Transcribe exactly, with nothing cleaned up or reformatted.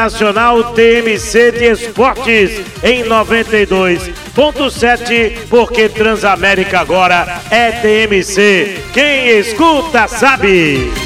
Nacional T M C de Esportes em noventa e dois ponto sete, porque Transamérica agora é T M C. Quem escuta sabe.